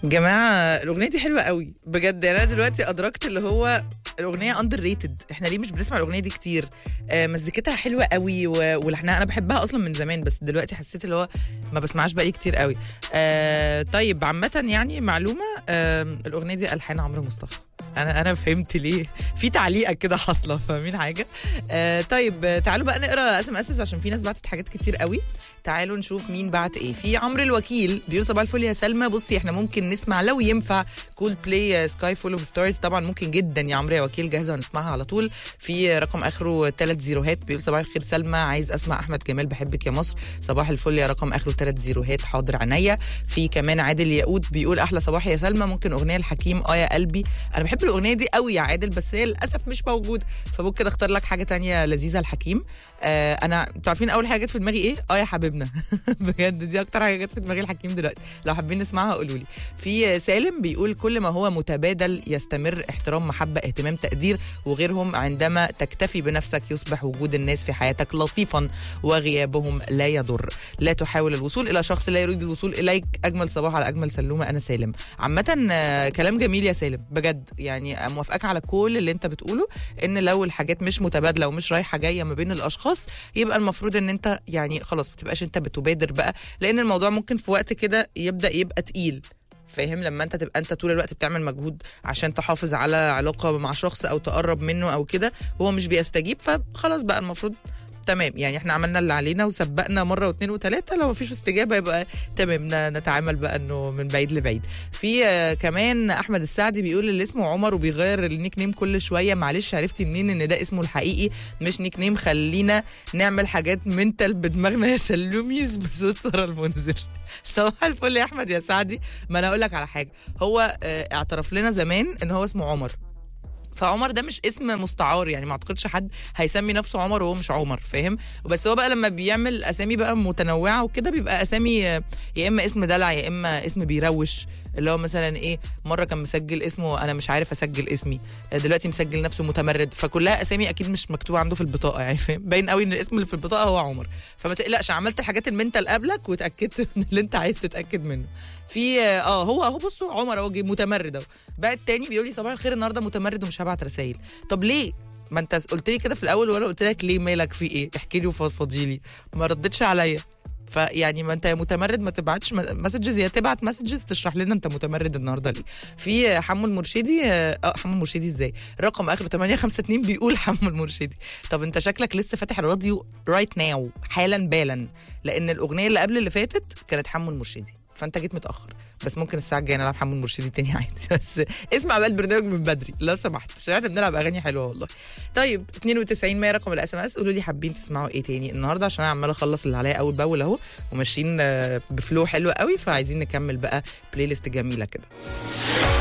جماعة الأغنية دي حلوة قوي بجد. أنا دلوقتي أدركت اللي هو الأغنية أندر ريتد. إحنا ليه مش بنسمع الأغنية دي كتير؟ مزيكتها حلوة قوي ولحنها أنا بحبها أصلا من زمان، بس دلوقتي حسيت اللي هو ما بسمعهاش بقالي كتير قوي. طيب عامة يعني معلومة، الأغنية دي ألحان عمرو مصطفى. انا فهمت ليه في تعليقه كده حاصله، فاهمين حاجه؟ طيب تعالوا بقى نقرا SMS عشان في ناس بعتت حاجات كتير قوي. تعالوا نشوف مين بعت ايه. في عمرو الوكيل بيقول صباح الفل يا سلمى، بصي احنا ممكن نسمع لو ينفع كول بلاي سكاي فول اوف ستارز. طبعا ممكن جدا يا عمرو يا وكيل، جاهزه ونسمعها على طول. في رقم اخره 30 بيقول صباح الخير سلمى، عايز اسمع احمد جمال بحبك يا مصر. صباح الفل يا رقم اخره 30 حاضر عينيا. في كمان عادل ياقوت بيقول احلى صباح يا سلمى، ممكن اغنيه الحكيم يا قلبي. انا بحب الاغنيه دي قوي يا عادل، بس هي للاسف مش موجوده، فممكن اختار لك حاجه تانية لذيذه الحكيم. انا انتوا عارفين اول حاجه جت في دماغي ايه؟ يا حبيبنا. بجد دي اكتر حاجه جت في دماغي الحكيم دلوقتي. لو حابين نسمعها قولوا لي. في سالم بيقول كل ما هو متبادل يستمر، احترام محبه اهتمام تقدير وغيرهم، عندما تكتفي بنفسك يصبح وجود الناس في حياتك لطيفا وغيابهم لا يضر. لا تحاول الوصول الى شخص لا يريد الوصول اليك. اجمل صباح على اجمل سلومه. انا سالم. عامه كلام جميل يا سالم بجد، يعني موافقاك على كل اللي انت بتقوله، ان لو الحاجات مش متبادله ومش رايحه جايه ما بين الاشخاص، يبقى المفروض ان انت يعني خلاص ما تبقاش انت بتبادر بقى، لان الموضوع ممكن في وقت كده يبقى تقيل. فاهم؟ لما انت تبقى انت طول الوقت بتعمل مجهود عشان تحافظ على علاقه مع شخص او تقرب منه او كده، وهو مش بيستجيب، فخلاص بقى المفروض تمام، يعني احنا عملنا اللي علينا وسبقنا مره واثنين وثلاثه، لو مفيش استجابه يبقى تمام نتعامل بقى انه من بعيد لبعيد. في كمان احمد السعدي بيقول اللي اسمه عمر وبيغير النيك نيم كل شويه، معلش عرفتي منين ان ده اسمه الحقيقي مش نيك نيم؟ خلينا نعمل حاجات منتل بدماغنا يا سلوميز بصوت ساره المنذر. صباح الفل يا احمد يا سعدي. ما انا اقول لك على حاجه، هو اعترف لنا زمان ان هو اسمه عمر، فعمر ده مش اسم مستعار، يعني ما اعتقدش حد هيسمي نفسه عمر وهو مش عمر، فاهم؟ بس هو بقى لما بيعمل اسامي بقى متنوعه وكده، بيبقى اسامي يا اما اسم دلع يا اما اسم بيروش، اللي هو مثلا ايه، مره كان مسجل اسمه انا مش عارف اسجل اسمي، دلوقتي مسجل نفسه متمرد، فكلها اسامي اكيد مش مكتوبه عنده في البطاقه، يعني فاهم؟ باين قوي ان الاسم اللي في البطاقه هو عمر. فما تقلقش، عملت الحاجات المنتال قبلك واتاكدت من اللي انت عايز تتاكد منه. في هو بصوا عمر اهو متمرد اهو. بقى التاني بيقول لي صباح الخير النهارده متمرد ومش هبعت رسائل. طب ليه؟ ما انت قلت لي كده في الاول وانا قلت لك ليه، مالك في ايه؟ احكي لي وفضفضي لي، ما ردتش عليا. فيعني ما انت يا متمرد ما تبعتش مسجز، يا تبعت مسجز تشرح لنا انت متمرد النهارده ليه. في حمو المرشدي، حمو المرشدي ازاي؟ رقم اخره 852 بيقول حمو المرشدي. طب انت شكلك لسه فاتح الراديو رايت ناو حالا بالا، لان الاغنيه اللي قبل اللي فاتت كانت حمو المرشدي، فانت جيت متاخر. بس ممكن الساعه الجايه نلعب حمو المرشدي تاني عادي، بس اسمع بقى البرنامج من بدري لو سمحت، عشان احنا بنلعب اغاني حلوه والله. طيب 92 رقم SMS، قولوا لي حابين تسمعوا ايه تاني النهارده، عشان انا عماله اخلص اللي عليا اول باول اهو، وماشيين بفلو حلو قوي، فعايزين نكمل بقى بلاي ليست جميله كده.